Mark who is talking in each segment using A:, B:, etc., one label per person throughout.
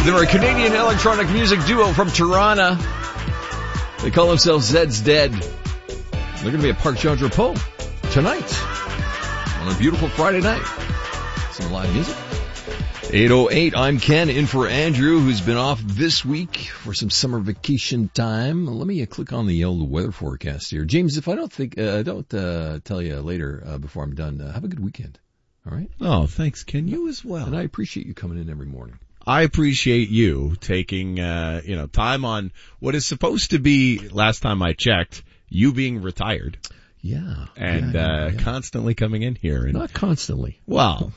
A: They're a Canadian electronic music duo from Toronto. They call themselves Zed's Dead. They're going to be at Parc Jean-Drapeau tonight on a beautiful Friday night. Some live music. 8:08, I'm Ken, in for Andrew, who's been off this week for some summer vacation time. Let me click on the old weather forecast here. James, if I don't tell you later before I'm done, have a good weekend. All right?
B: Oh, thanks, Ken. You as well.
A: And I appreciate you coming in every morning.
B: I appreciate you taking, time on what is supposed to be, last time I checked, you being retired.
A: Yeah.
B: And constantly coming in here. And,
A: not constantly.
B: Well,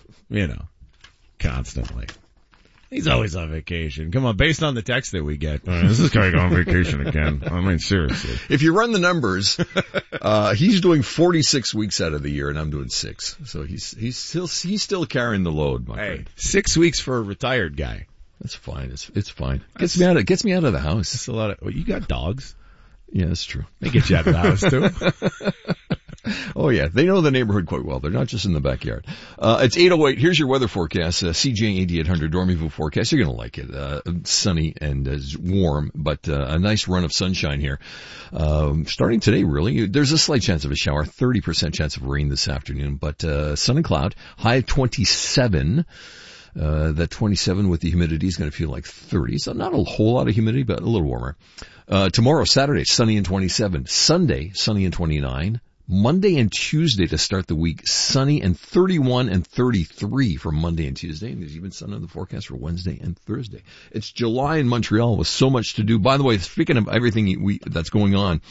B: constantly. He's always on vacation. Come on, based on the text that we get. This is guy on vacation again. I mean, seriously.
A: If you run the numbers, he's doing 46 weeks out of the year, and I'm doing 6. So he's still carrying the load, my friend.
B: 6 weeks for a retired guy.
A: That's fine. It's fine. Gets me out of the house.
B: That's a lot of. Well, you got dogs.
A: Yeah, that's true.
B: They get you out of the house too.
A: Oh yeah, they know the neighborhood quite well. They're not just in the backyard. It's 8:08. Here's your weather forecast. CJ 8800 Dormyville forecast. You're gonna like it. Sunny and warm, but a nice run of sunshine here. Starting today, really. There's a slight chance of a shower. 30% chance of rain this afternoon, but sun and cloud. High of 27. That 27 with the humidity is going to feel like 30. So not a whole lot of humidity, but a little warmer. Tomorrow, Saturday, sunny and 27. Sunday, sunny and 29. Monday and Tuesday to start the week, sunny and 31 and 33 for Monday and Tuesday. And there's even sun on the forecast for Wednesday and Thursday. It's July in Montreal with so much to do. By the way, speaking of everything that's going on,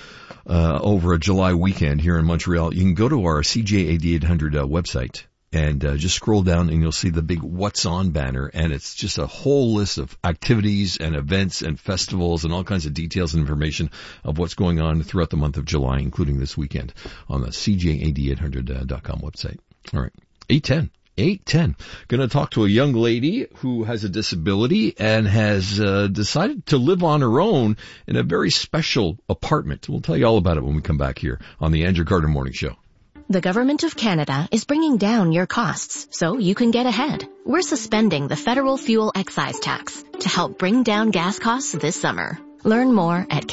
A: over a July weekend here in Montreal, you can go to our CJ8800 website. And just scroll down and you'll see the big What's On banner, and it's just a whole list of activities and events and festivals and all kinds of details and information of what's going on throughout the month of July, including this weekend on the CJ8800.com website. All right, 8:10. Going to talk to a young lady who has a disability and has decided to live on her own in a very special apartment. We'll tell you all about it when we come back here on the Andrew Carter Morning Show.
C: The Government of Canada is bringing down your costs so you can get ahead. We're suspending the federal fuel excise tax to help bring down gas costs this summer. Learn more at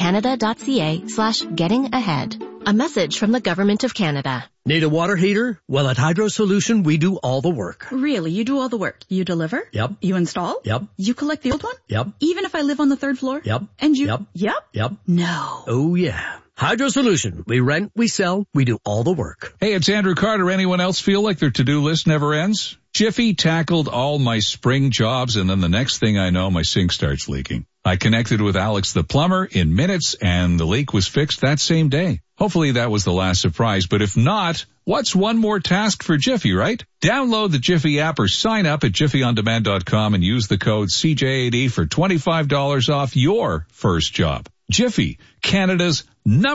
C: canada.ca/getting-ahead. A message from the Government of Canada.
D: Need a water heater? Well, at Hydro Solution, we do all the work.
E: Really? You do all the work? You deliver?
D: Yep.
E: You install?
D: Yep.
E: You collect the old one?
D: Yep.
E: Even if I live on the 3rd floor?
D: Yep.
E: And you?
D: Yep.
E: Yep?
D: Yep.
E: No.
D: Oh, yeah. Hydro Solution. We rent, we sell, we do all the work.
F: Hey, it's Andrew Carter. Anyone else feel like their to-do list never ends? Jiffy tackled all my spring jobs, and then the next thing I know, my sink starts leaking. I connected with Alex the plumber in minutes, and the leak was fixed that same day. Hopefully that was the last surprise, but if not, what's one more task for Jiffy, right? Download the Jiffy app or sign up at jiffyondemand.com and use the code CJ80 for $25 off your first job. Jiffy, Canada's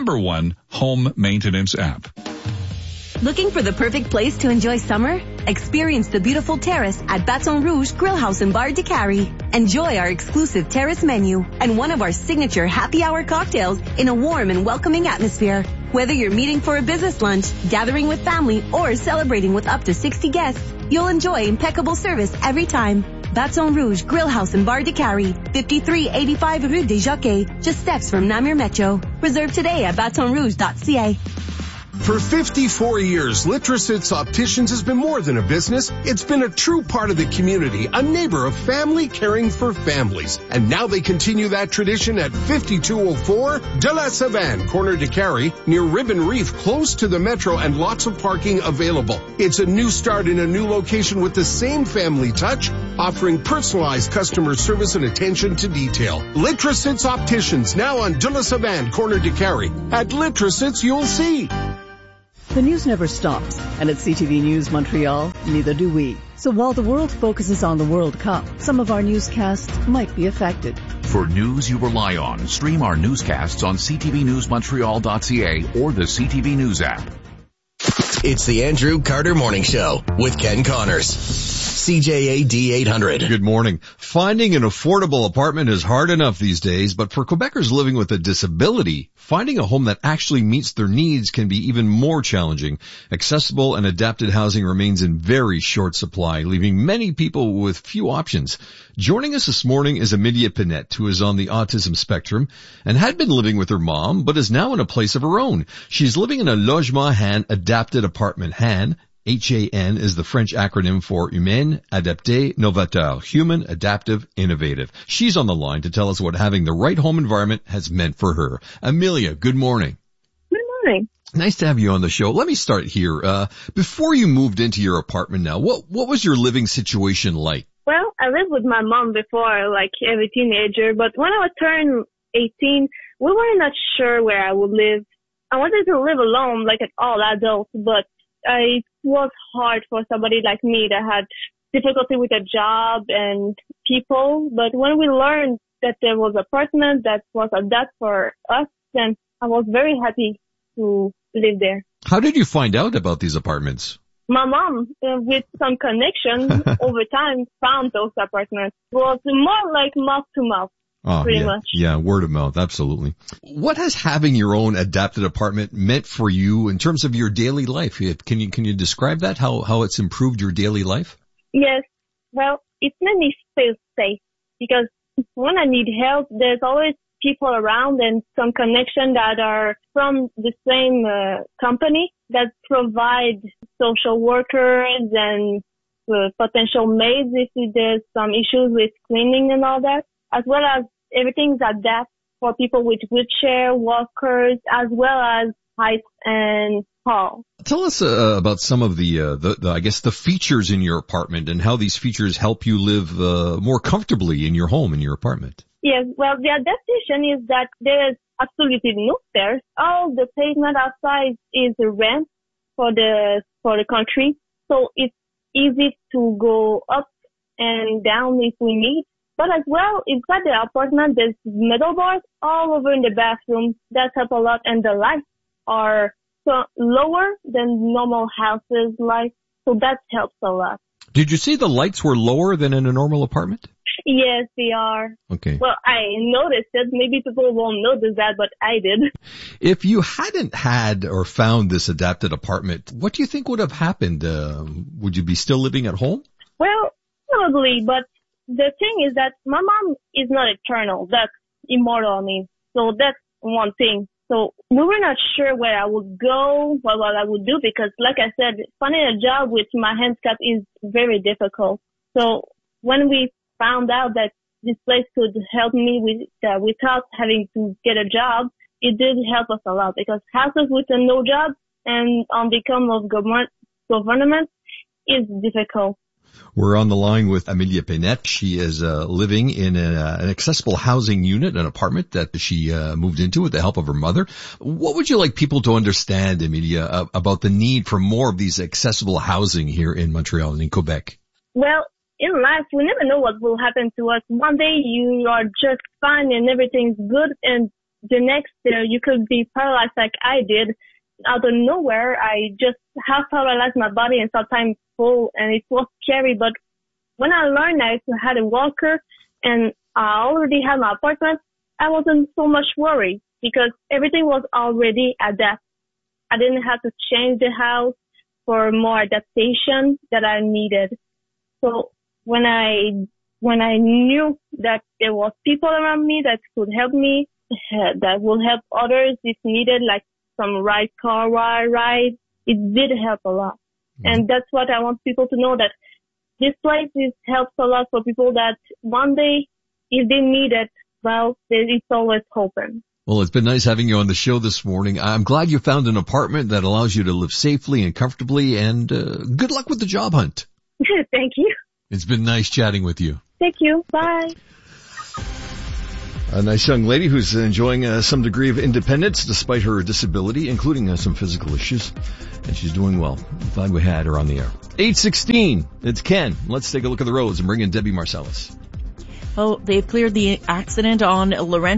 F: #1 home maintenance app.
G: Looking for the perfect place to enjoy summer? Experience the beautiful terrace at Baton Rouge Grill House and Bar de Carrie. Enjoy our exclusive terrace menu and one of our signature happy hour cocktails in a warm and welcoming atmosphere. Whether you're meeting for a business lunch, gathering with family, or celebrating with up to 60 guests, you'll enjoy impeccable service every time. Baton Rouge Grill House and Bar de Carrie, 5385 Rue des Jockeys, just steps from Namur Metro. Reserve today at batonrouge.ca.
H: For 54 years, Litrosits Opticians has been more than a business. It's been a true part of the community, a neighbor of family caring for families. And now they continue that tradition at 5204 de la Savane, corner de Carrie, near Ribbon Reef, close to the metro and lots of parking available. It's a new start in a new location with the same family touch, offering personalized customer service and attention to detail. Litrosits Opticians, now on de la Savane, corner de Carrie. At Litrosits, you'll see.
I: The news never stops, and at CTV News Montreal, neither do we. So while the world focuses on the World Cup, some of our newscasts might be affected.
J: For news you rely on, stream our newscasts on ctvnewsmontreal.ca or the CTV News app.
K: It's the Andrew Carter Morning Show with Ken Connors. CJAD 800.
A: Good morning. Finding an affordable apartment is hard enough these days, but for Quebecers living with a disability, finding a home that actually meets their needs can be even more challenging. Accessible and adapted housing remains in very short supply, leaving many people with few options. Joining us this morning is Amelia Pinette, who is on the autism spectrum and had been living with her mom, but is now in a place of her own. She's living in a Logement Han adapted apartment. Han, HAN, is the French acronym for Humain, Adapté, Novateur, human, adaptive, innovative. She's on the line to tell us what having the right home environment has meant for her. Amelia, good morning.
L: Good morning.
A: Nice to have you on the show. Let me start here. Before you moved into your apartment now, what was your living situation like?
L: Well, I lived with my mom before, like every teenager, but when I turned 18, we were not sure where I would live. I wanted to live alone, like all adults, but it was hard for somebody like me that had difficulty with a job and people. But when we learned that there was an apartment that was adapted for us, then I was very happy to live there.
A: How did you find out about these apartments?
L: My mom, with some connection over time, found those apartments. It was more like mouth to mouth. Pretty much.
A: Yeah, word of mouth, absolutely. What has having your own adapted apartment meant for you in terms of your daily life? Can you describe that, how it's improved your daily life?
L: Yes. Well, it made me feel safe because when I need help, there's always people around and some connection that are from the same company that provide social workers and potential maids if there's some issues with cleaning and all that, as well as everything's adapted for people with wheelchair, walkers, as well as height and tall.
A: Tell us about some of the I guess the features in your apartment and how these features help you live more comfortably in your home, in your apartment.
L: Yes, well, the adaptation is that there is absolutely no stairs. All the pavement outside is a ramp for the country, so it's easy to go up and down if we need. But as well, inside the apartment, there's metal bars all over in the bathroom. That helps a lot, and the lights are so lower than normal houses' lights, so that helps a lot.
A: Did you see the lights were lower than in a normal apartment?
L: Yes, they are.
A: Okay.
L: Well, I noticed it. Maybe people won't notice that, but I did.
A: If you hadn't had or found this adapted apartment, what do you think would have happened? Would you be still living at home?
L: Well, probably, but the thing is that my mom is not eternal. That's immortal, I mean. So that's one thing. So we were not sure where I would go, what I would do, because like I said, finding a job with my handicap is very difficult. So when we found out that this place could help me without having to get a job, it did help us a lot, because houses with no job and on the income of government is difficult.
A: We're on the line with Amelia Pinette. She is living in an accessible housing unit, an apartment that she moved into with the help of her mother. What would you like people to understand, Amelia, about the need for more of these accessible housing here in Montreal and in Quebec?
L: Well, in life, we never know what will happen to us. One day you are just fine and everything's good, and the next you could be paralyzed like I did. Out of nowhere, I just half paralyzed my body and sometimes full, and it was scary. But when I learned I had a walker and I already had my apartment, I wasn't so much worried because everything was already adapted. I didn't have to change the house for more adaptation that I needed. So when I knew that there was people around me that could help me, that will help others if needed, like some car ride, it did help a lot. And that's what I want people to know, that this place helps a lot for people that one day, if they need it, well, it's always open.
A: Well, it's been nice having you on the show this morning. I'm glad you found an apartment that allows you to live safely and comfortably, and good luck with the job hunt.
L: Thank you.
A: It's been nice chatting with you.
L: Thank you. Bye.
A: A nice young lady who's enjoying some degree of independence despite her disability, including some physical issues. And she's doing well. I'm glad we had her on the air. 8:16. It's Ken. Let's take a look at the roads and bring in Debbie Marcellus.
K: Oh, they've cleared the accident on the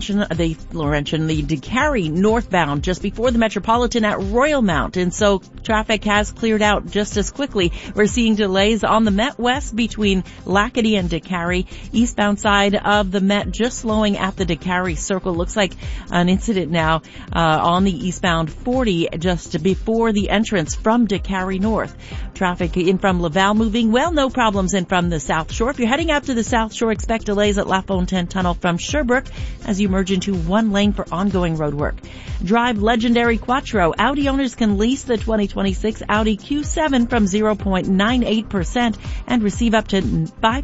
K: DeCarry northbound just before the Metropolitan at Royalmount, and so traffic has cleared out just as quickly. We're seeing delays on the Met West between Lackady and DeCarry. Eastbound side of the Met just slowing at the DeCarry Circle. Looks like an incident now on the eastbound 40 just before the entrance from DeCarry North. Traffic in from Laval moving well, no problems in from the South Shore. If you're heading out to the South Shore, expect delays at La Fontaine Tunnel from Sherbrooke as you merge into one lane for ongoing road work. Drive legendary Quattro. Audi owners can lease the 2026 Audi Q7 from 0.98% and receive up to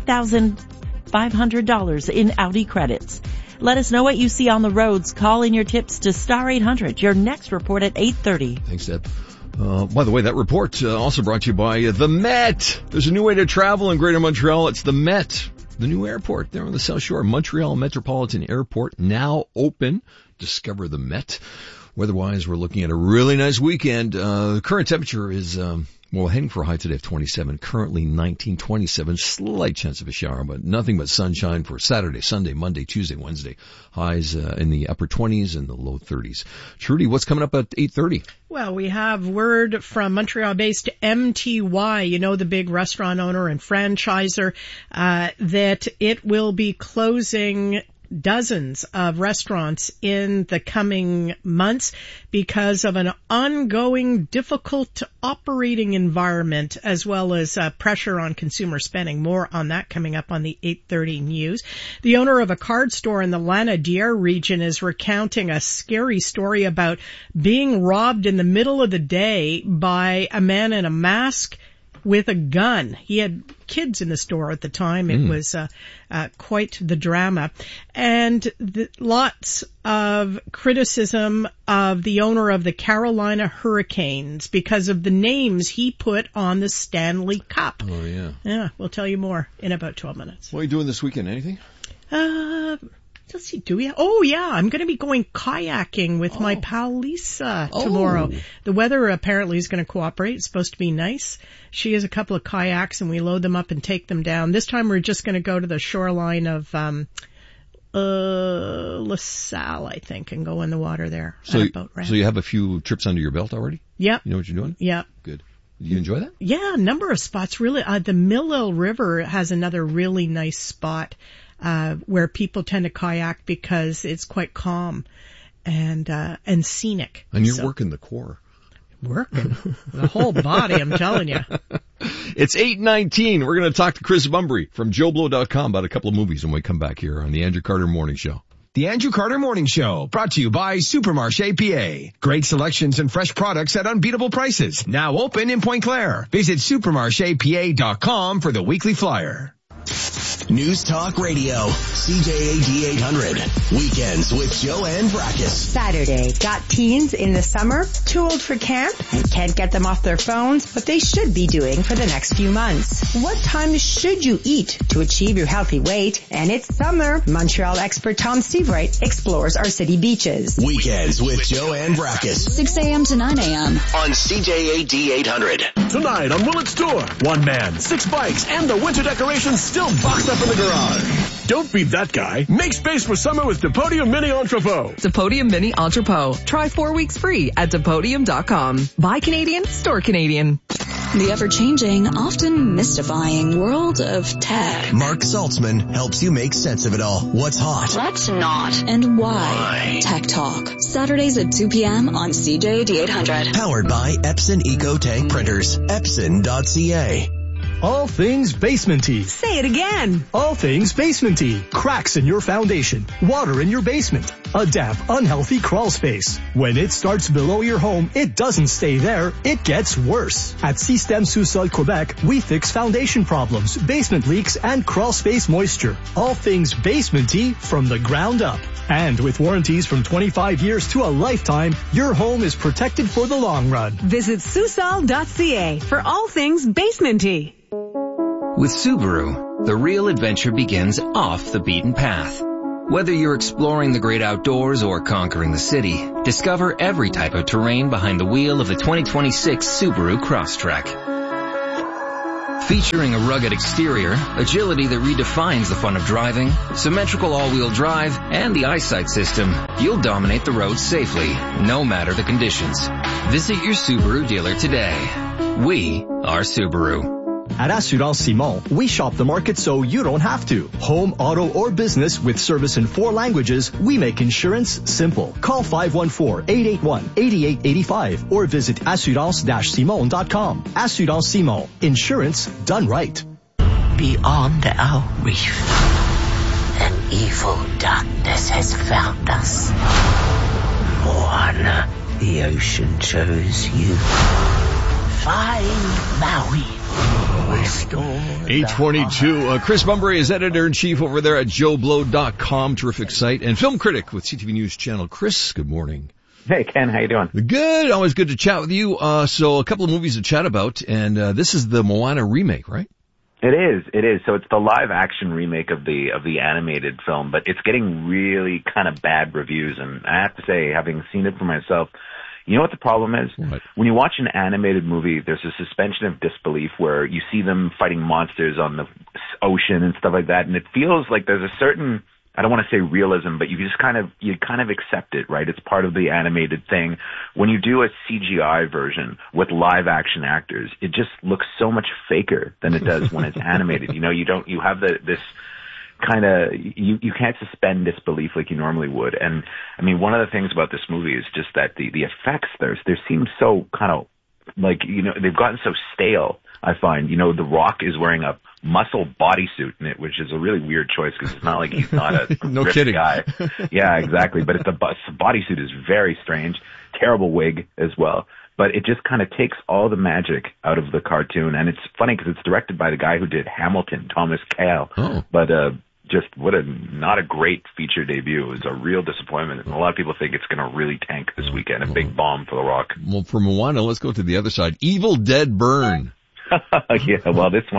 K: $5,500 in Audi credits. Let us know what you see on the roads. Call in your tips to Star 800. Your next report at 8:30.
A: Thanks, Deb. By the way, that report also brought to you by the Met. There's a new way to travel in Greater Montreal. It's the Met. The new airport there on the South Shore, Montreal Metropolitan Airport, now open. Discover the Met. Weather-wise, we're looking at a really nice weekend. The current temperature is, heading for a high today of 27, currently 19, 27, slight chance of a shower, but nothing but sunshine for Saturday, Sunday, Monday, Tuesday, Wednesday. Highs in the upper 20s and the low 30s. Trudy, what's coming up at 8:30?
M: Well, we have word from Montreal-based MTY, the big restaurant owner and franchiser, that it will be closing dozens of restaurants in the coming months because of an ongoing difficult operating environment as well as pressure on consumer spending. More on that coming up on the 8:30 news. The owner of a card store in the Lanaudière region is recounting a scary story about being robbed in the middle of the day by a man in a mask with a gun. He had kids in the store at the time. It was quite the drama. And lots of criticism of the owner of the Carolina Hurricanes because of the names he put on the Stanley Cup.
A: Oh, yeah.
M: Yeah, we'll tell you more in about 12 minutes.
A: What are you doing this weekend? Anything?
M: Let's see, do we? Oh, yeah, I'm going to be going kayaking with my pal Lisa tomorrow. The weather apparently is going to cooperate. It's supposed to be nice. She has a couple of kayaks and we load them up and take them down. This time we're just going to go to the shoreline of LaSalle, I think, and go in the water there.
A: So you have a few trips under your belt already?
M: Yep.
A: You know what you're doing?
M: Yeah.
A: Good. Did you enjoy that?
M: Yeah, a number of spots. Really, the Millel River has another really nice spot where people tend to kayak because it's quite calm and scenic.
A: And you're working the core.
M: Working the whole body, I'm telling you.
A: It's 8:19. We're going to talk to Chris Bumbry from JoeBlow.com about a couple of movies when we come back here on the Andrew Carter Morning Show.
N: The Andrew Carter Morning Show, brought to you by Supermarché PA. Great selections and fresh products at unbeatable prices. Now open in Pointe Claire. Visit supermarchepa.com for the weekly flyer.
O: News Talk Radio, CJAD 800. Weekends with Joanne Brackus.
G: Saturday. Got teens in the summer, too old for camp, and can't get them off their phones, but they should be doing for the next few months. What time should you eat to achieve your healthy weight? And it's summer. Montreal expert Tom Seavright explores our city beaches.
O: Weekends with Joanne Brackus.
P: 6 a.m. to 9 a.m.
O: on CJAD 800.
Q: Tonight on Willet's Tour, one man, 6 bikes, and the winter decorations still boxed up in the garage. Don't beat that guy. Make space for summer with Depodium Mini Entrepot.
R: Depodium Mini Entrepot. Try 4 weeks free at Depodium.com. Buy Canadian, store Canadian.
P: The ever-changing, often mystifying world of tech.
O: Mark Saltzman helps you make sense of it all. What's hot?
P: What's not? And why? Tech Talk. Saturdays at 2 p.m. on CJAD 800.
O: Powered by Epson EcoTank Printers. Epson.ca.
S: All things basementy.
G: Say it again.
S: All things basementy. Cracks in your foundation. Water in your basement. A damp, unhealthy crawl space. When it starts below your home, it doesn't stay there. It gets worse. At Système Sous-Sol Quebec, we fix foundation problems, basement leaks, and crawl space moisture. All things basementy from the ground up. And with warranties from 25 years to a lifetime, your home is protected for the long run.
G: Visit Susol.ca for all things basementy.
T: With Subaru, the real adventure begins off the beaten path. Whether you're exploring the great outdoors or conquering the city, discover every type of terrain behind the wheel of the 2026 Subaru Crosstrek. Featuring a rugged exterior, agility that redefines the fun of driving, symmetrical all-wheel drive, and the eyesight system, you'll dominate the road safely, no matter the conditions. Visit your Subaru dealer today. We are Subaru.
S: At Assurance Simon, we shop the market so you don't have to. Home, auto, or business with service in 4 languages, we make insurance simple. Call 514-881-8885 or visit assurance-simon.com. Assurance Simon. Insurance done right.
U: Beyond our reef, an evil darkness has found us. Moana, the ocean chose you. Find Maui.
A: 822. Chris Bunbury is editor-in-chief over there at JoeBlow.com. Terrific site. And film critic with CTV News Channel. Chris, good morning.
V: Hey, Ken. How you doing?
A: Good. Always good to chat with you. So a couple of movies to chat about. And this is the Moana remake, right?
V: It is. So it's the live action remake of the animated film, but it's getting really kind of bad reviews. And I have to say, having seen it for myself, you know what the problem is? What? When you watch an animated movie, there's a suspension of disbelief where you see them fighting monsters on the ocean and stuff like that, and it feels like there's a certain, I don't want to say realism, but you kind of accept it, right? It's part of the animated thing. When you do a CGI version with live action actors, it just looks so much faker than it does when it's animated. You know, you have this kind of, you can't suspend disbelief like you normally would. And I mean, one of the things about this movie is just that the effects there seem so kind of like, you know, they've gotten so stale, I find. You know, The Rock is wearing a muscle bodysuit in it, which is a really weird choice because it's not like he's not a
A: no kidding
V: guy. Yeah, exactly. But the bodysuit is very strange. Terrible wig as well. But it just kind of takes all the magic out of the cartoon. And it's funny because it's directed by the guy who did Hamilton, Thomas Kail.
A: Oh.
V: But just not a great feature debut. It was a real disappointment. And a lot of people think it's going to really tank this weekend. A big bomb for The Rock.
A: Well, for Moana, let's go to the other side. Evil Dead Burn.
V: Yeah, well, this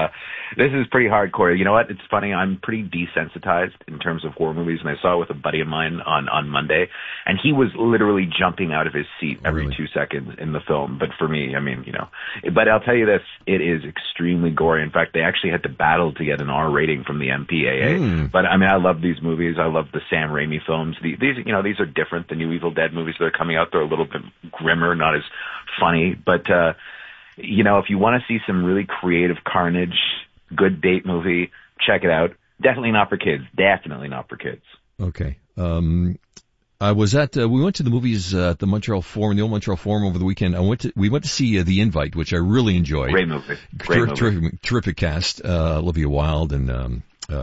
V: is pretty hardcore. You know what? It's funny. I'm pretty desensitized in terms of horror movies, and I saw it with a buddy of mine on Monday, and he was literally jumping out of his seat every 2 seconds in the film. But for me, I mean, you know, but I'll tell you this, it is extremely gory. In fact, they actually had to battle to get an R rating from the MPAA. But I mean, I love these movies. I love the Sam Raimi films. These are different. The new Evil Dead movies that are coming out, they're a little bit grimmer, not as funny, but you know, if you want to see some really creative carnage, good date movie, check it out. Definitely not for kids. Definitely not for kids.
A: Okay. I was we went to the movies at the Montreal Forum, the old Montreal Forum over the weekend. We went to see The Invite, which I really enjoyed.
V: Great movie.
A: Terrific cast. Olivia Wilde and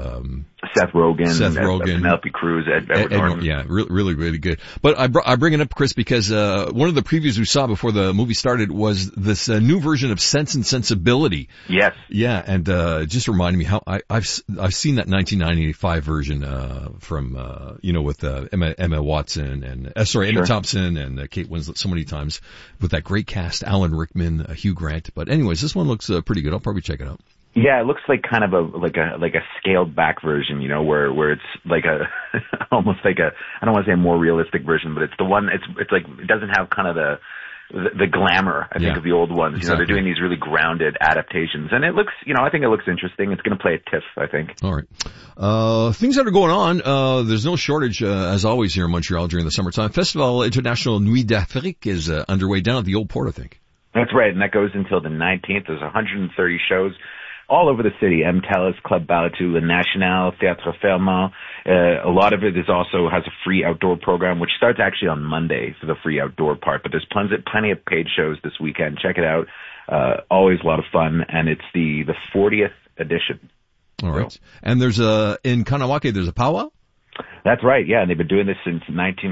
V: Seth Rogen, Penelope Cruz, Edward Norton.
A: Yeah, really, really good. But I bring it up, Chris, because one of the previews we saw before the movie started was this new version of Sense and Sensibility.
V: Yes.
A: Yeah, and it just reminded me how I've seen that 1995 version from with Emma Watson and Emma Thompson and Kate Winslet so many times with that great cast, Alan Rickman, Hugh Grant. But anyways, this one looks pretty good. I'll probably check it out.
V: Yeah, it looks like kind of a scaled back version, you know, where it's like almost like I don't want to say a more realistic version, but it's the one, it's like, it doesn't have kind of the glamour, I think, of the old ones. You know, they're doing these really grounded adaptations, and it looks, you know, I think it looks interesting. It's going to play at TIFF, I think.
A: All right. Things that are going on, there's no shortage, as always here in Montreal during the summertime. Festival International Nuit d'Afrique is underway down at the Old Port, I think.
V: That's right, and that goes until the 19th. There's 130 shows all over the city. MTELUS, Club Balatou, Le National, Théâtre Fermant. A lot of it also has a free outdoor program, which starts actually on Monday for the free outdoor part. But there's plenty of paid shows this weekend. Check it out. Always a lot of fun, and it's the 40th edition.
A: All right. So. And there's in Kanawake, there's a powwow?
V: That's right, yeah, and they've been doing this since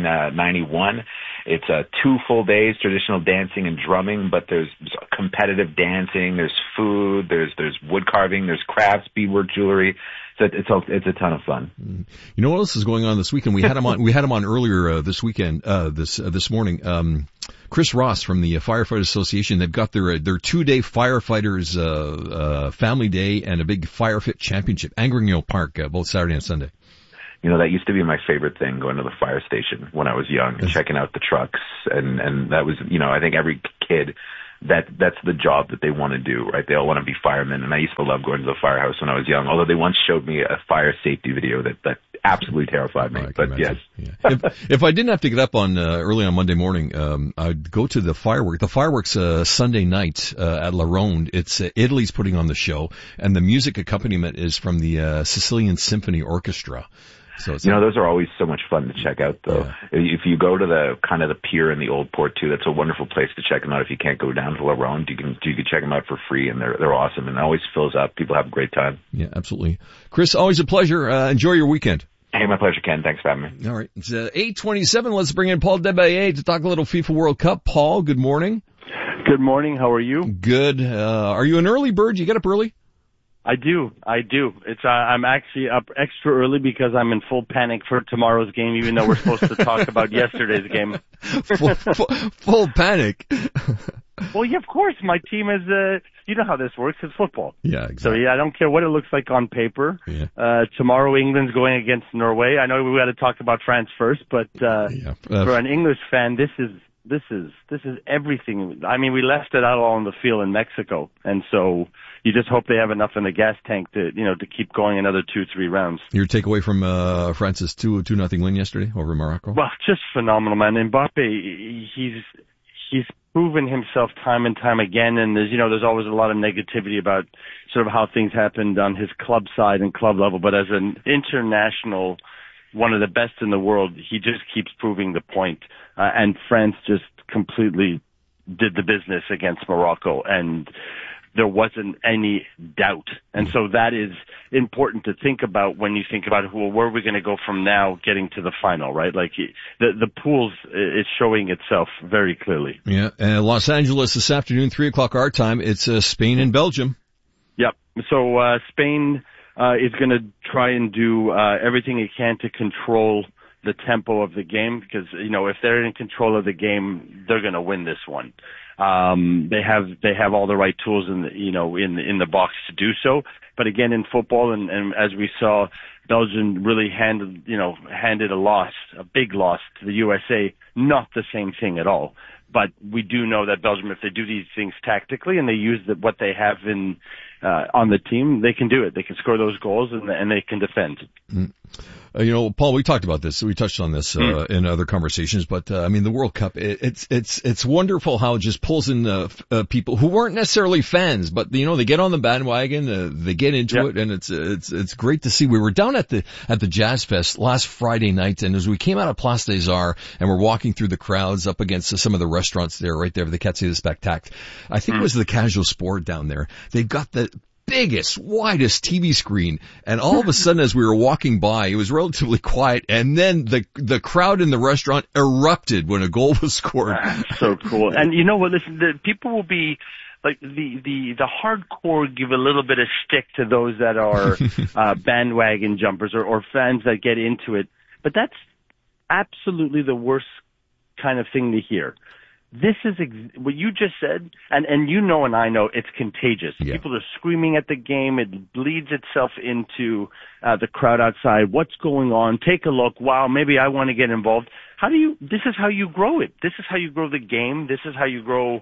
V: 1991. It's 2 full days, traditional dancing and drumming, but there's competitive dancing, there's food, there's wood carving, there's crafts, beadwork, jewelry. So it's a ton of fun.
A: You know what else is going on this weekend? We had him on earlier this weekend, this morning. Chris Ross from the Firefighters Association. They've got their 2-day firefighters family day and a big fire fit championship, Angrignon Park, both Saturday and Sunday.
V: You know, that used to be my favorite thing, going to the fire station when I was young and checking out the trucks. And that was, you know, I think every kid that's the job that they want to do, right? They all want to be firemen, and I used to love going to the firehouse when I was young, although they once showed me a fire safety video that absolutely terrified me. But yes.
A: Yeah. If I didn't have to get up on early on Monday morning, I'd go to the fireworks. The fireworks Sunday night at La Ronde. It's Italy's putting on the show, and the music accompaniment is from the Sicilian Symphony Orchestra. So it's
V: those are always so much fun to check out, though. Yeah. If you go to the kind of the pier in the Old Port too, that's a wonderful place to check them out. If you can't go down to La Ronde, you can check them out for free, and they're awesome, and it always fills up. People have a great time.
A: Yeah, absolutely. Chris, always a pleasure. Enjoy your weekend.
V: Hey, my pleasure, Ken. Thanks for having me.
A: All right, it's 8:27. Let's bring in Paul Debaye to talk a little FIFA World Cup. Paul, good morning.
B: Good morning. How are you?
A: Good. Are you an early bird? You get up early?
B: I do. It's I'm actually up extra early because I'm in full panic for tomorrow's game, even though we're supposed to talk about yesterday's game.
A: Full panic.
B: Well, yeah, of course. My team is, you know how this works. It's football.
A: Yeah, exactly.
B: So, yeah, I don't care what it looks like on paper.
A: Yeah.
B: Tomorrow, England's going against Norway. I know we got to talk about France first, but for an English fan, this is everything. I mean, we left it out all on the field in Mexico, and so you just hope they have enough in the gas tank to keep going another 2-3 rounds.
A: Your takeaway from France's 2-0 win yesterday over Morocco?
B: Well, just phenomenal, man. Mbappe, he's proven himself time and time again, and there's always a lot of negativity about sort of how things happened on his club side and club level, but as an international, one of the best in the world, he just keeps proving the point. And France just completely did the business against Morocco, and there wasn't any doubt. And so that is important to think about when you think about, well, where are we going to go from now getting to the final, right? Like the pools is showing itself very clearly.
A: Yeah. And Los Angeles this afternoon, 3:00 our time. It's Spain and Belgium.
B: Yep. So Spain is going to try and do everything it can to control the tempo of the game, because if they're in control of the game, they're going to win this one. They have all the right tools in the box to do so. But again, in football, and as we saw, Belgium really handed a big loss to the USA. Not the same thing at all. But we do know that Belgium, if they do these things tactically and they use what they have on the team, they can do it. They can score those goals and they can defend.
A: Mm. Paul, we talked about this. We touched on this in other conversations, but I mean, the World Cup, it's wonderful how it just pulls in people who weren't necessarily fans, but they get on the bandwagon, they get into it, and it's great to see. We were down at the Jazz Fest last Friday night, and as we came out of Place des Arts and we're walking through the crowds up against some of the restaurants there, right there, the Quartier du Spectacle, I think it was the Casual Sport down there. They've got the biggest, widest TV screen, and all of a sudden as we were walking by, it was relatively quiet, and then the crowd in the restaurant erupted when a goal was scored.
B: So cool. And you know what, listen, the people will be like the hardcore give a little bit of stick to those that are bandwagon jumpers or fans that get into it, but that's absolutely the worst kind of thing to hear. This is what you just said, and and I know it's contagious. Yeah. People are screaming at the game. It bleeds itself into the crowd outside. What's going on? Take a look. Wow, maybe I want to get involved. This is how you grow it. This is how you grow the game. This is how you grow,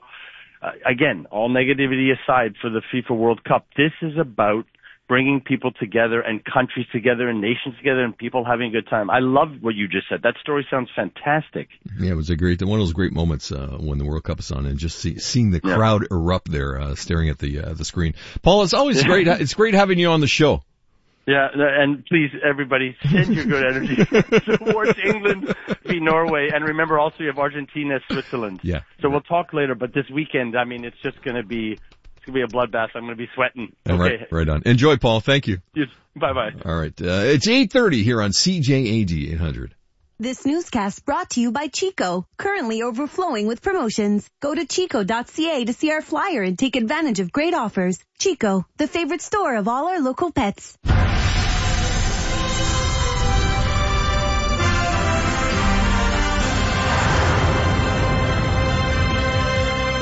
B: again, all negativity aside for the FIFA World Cup. This is about bringing people together and countries together and nations together and people having a good time. I love what you just said. That story sounds fantastic.
A: Yeah, it was one of those great moments when the World Cup is on, and just seeing the crowd erupt there, staring at the screen. Paul, it's always great. It's great having you on the show.
B: Yeah, and please, everybody, send your good energy towards England v. Norway. And remember also you have Argentina, Switzerland.
A: Yeah.
B: So we'll talk later, but this weekend, I mean, it's just going to be a bloodbath. I'm going to be sweating. Okay.
A: Right on. Enjoy, Paul. Thank you.
B: Yes. Bye-bye.
A: All right. It's 8:30 here on CJAD 800.
G: This newscast brought to you by Chico, currently overflowing with promotions. Go to chico.ca to see our flyer and take advantage of great offers. Chico, the favorite store of all our local pets.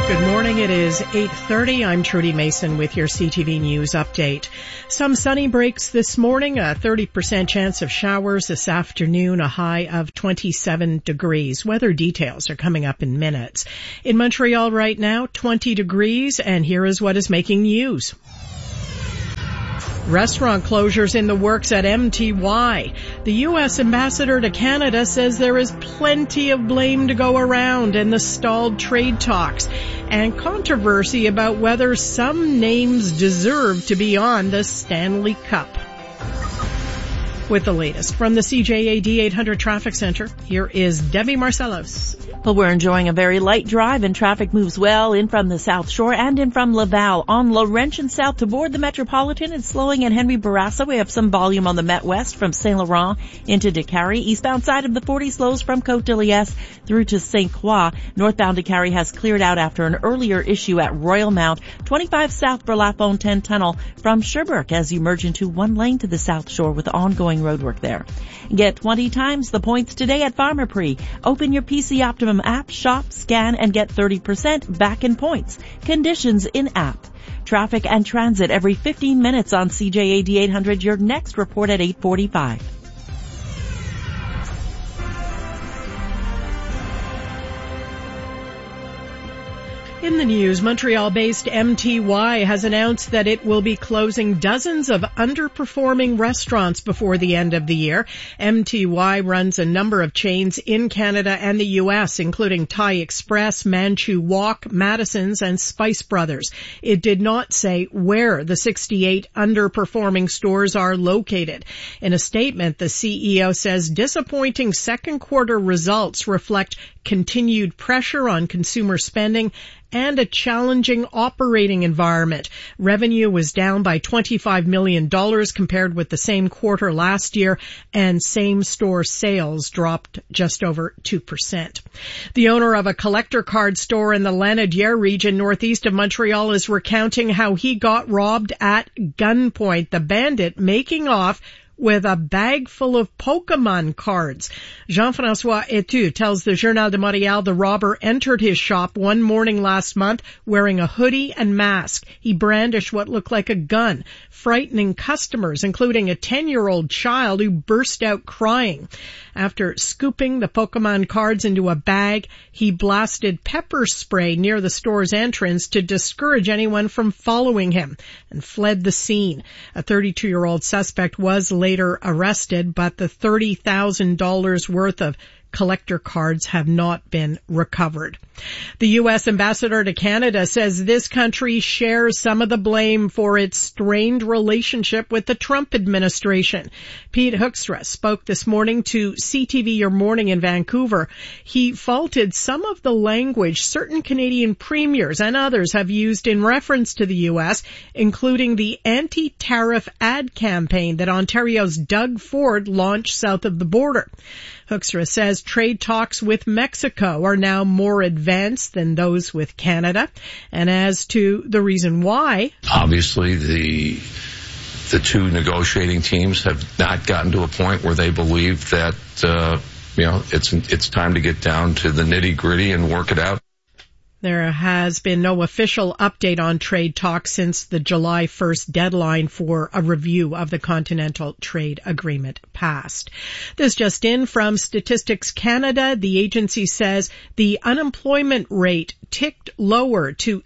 M: Good morning. It is 8:30. I'm Trudy Mason with your CTV News update. Some sunny breaks this morning, a 30% chance of showers this afternoon, a high of 27 degrees. Weather details are coming up in minutes. In Montreal right now, 20 degrees, and here is what is making news. Restaurant closures in the works at MTY. The U.S. ambassador to Canada says there is plenty of blame to go around in the stalled trade talks, and controversy about whether some names deserve to be on the Stanley Cup. With the latest from the CJAD 800 Traffic Center, here is Debbie Marcellos.
K: Well, we're enjoying a very light drive and traffic moves well in from the South Shore and in from Laval. On Laurentian South to board the Metropolitan and slowing at Henry Bourassa. We have some volume on the Met West from Saint Laurent into Décarie. Eastbound side of the 40 slows from Côte de Liesse through to St. Croix. Northbound Décarie has cleared out after an earlier issue at Royal Mount. 25 south for La Fontaine Tunnel from Sherbrooke as you merge into one lane to the South Shore with ongoing roadwork there. Get 20 times the points today at Pharmaprix. Open your PC Optimum app, shop, scan, and get 30% back in points. Conditions in app. Traffic and transit every 15 minutes on CJAD 800. Your next report at 8:45.
M: In the news, Montreal-based MTY has announced that it will be closing dozens of underperforming restaurants before the end of the year. MTY runs a number of chains in Canada and the U.S., including Thai Express, Manchu Wok, Madison's, and Spice Brothers. It did not say where the 68 underperforming stores are located. In a statement, the CEO says disappointing second quarter results reflect continued pressure on consumer spending and a challenging operating environment. Revenue was down by $25 million compared with the same quarter last year, and same-store sales dropped just over 2%. The owner of a collector card store in the Lanaudière region northeast of Montreal is recounting how he got robbed at gunpoint, the bandit making off with a bag full of Pokemon cards. Jean-François Etu tells the Journal de Montréal the robber entered his shop one morning last month wearing a hoodie and mask. He brandished what looked like a gun, frightening customers, including a 10-year-old child who burst out crying. After scooping the Pokemon cards into a bag, he blasted pepper spray near the store's entrance to discourage anyone from following him and fled the scene. A 32-year-old suspect was later arrested, but the $30,000 worth of collector cards have not been recovered. The U.S. ambassador to Canada says this country shares some of the blame for its strained relationship with the Trump administration. Pete Hoekstra spoke this morning to CTV Your Morning in Vancouver. He faulted some of the language certain Canadian premiers and others have used in reference to the U.S., including the anti-tariff ad campaign that Ontario's Doug Ford launched south of the border. Hoekstra says trade talks with Mexico are now more advanced than those with Canada. And as to the reason why,
C: obviously the two negotiating teams have not gotten to a point where they believe that it's time to get down to the nitty-gritty and work it out.
M: There has been no official update on trade talks since the July 1st deadline for a review of the Continental Trade Agreement passed. This just in from Statistics Canada. The agency says the unemployment rate ticked lower to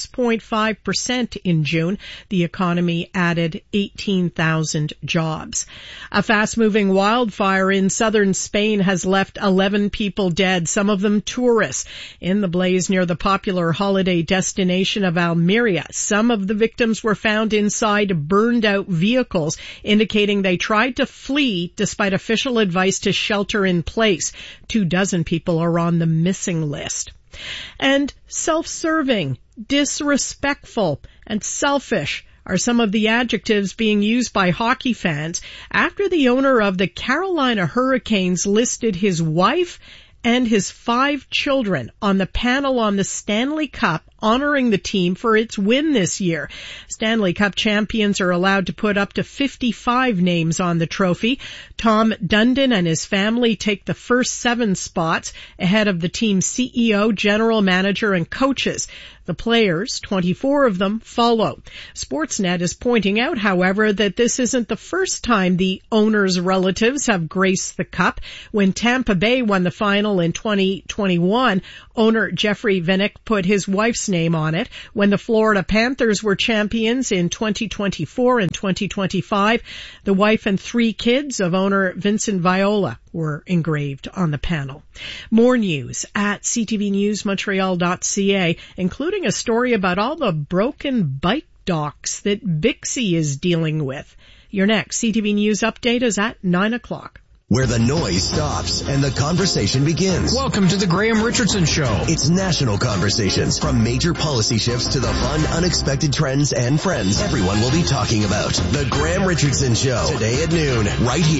M: 6.5% in June. The economy added 18,000 jobs. A fast-moving wildfire in southern Spain has left 11 people dead, some of them tourists, in the blaze near the popular holiday destination of Almeria. Some of the victims were found inside burned-out vehicles, indicating they tried to flee despite official advice to shelter in place. 24 people are on the missing list. And self-serving, disrespectful, and selfish are some of the adjectives being used by hockey fans after the owner of the Carolina Hurricanes listed his wife and his 5 children on the panel on the Stanley Cup honoring the team for its win this year. Stanley Cup champions are allowed to put up to 55 names on the trophy. Tom Dundon and his family take the first 7 spots ahead of the team's CEO, general manager, and coaches. The players, 24 of them, follow. Sportsnet is pointing out, however, that this isn't the first time the owner's relatives have graced the cup. When Tampa Bay won the final in 2021, owner Jeffrey Vinik put his wife's name on it. When the Florida Panthers were champions in 2024 and 2025, the wife and 3 kids of owner Vincent Viola were engraved on the panel. More news at ctvnewsmontreal.ca, including a story about all the broken bike docks that Bixby is dealing with. Your next CTV News update is at 9 o'clock.
O: Where the noise stops and the conversation begins.
D: Welcome to the Graham Richardson Show.
O: It's national conversations, from major policy shifts to the fun, unexpected trends and friends everyone will be talking about. The Graham Richardson Show, today at noon, right here.